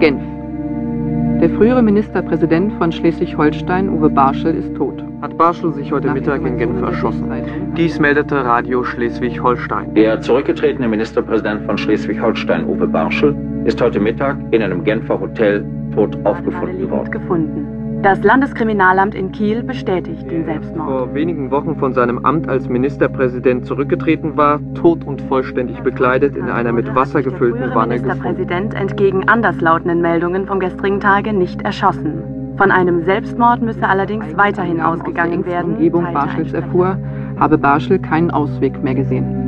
Genf. Der frühere Ministerpräsident von Schleswig-Holstein, Uwe Barschel, ist tot. Hat Barschel sich heute Mittag in Genf erschossen. Dies meldete Radio Schleswig-Holstein. Der zurückgetretene Ministerpräsident von Schleswig-Holstein, Uwe Barschel, ist heute Mittag in einem Genfer Hotel tot aufgefunden worden. Das Landeskriminalamt in Kiel bestätigt den Selbstmord. Vor wenigen Wochen von seinem Amt als Ministerpräsident zurückgetreten war, tot und vollständig bekleidet in einer mit Wasser gefüllten Wanne gefunden. Der Ministerpräsident entgegen anderslautenden Meldungen vom gestrigen Tage nicht erschossen. Von einem Selbstmord müsse allerdings weiterhin ausgegangen werden. Umgebung Barschels erfuhr, habe Barschel keinen Ausweg mehr gesehen.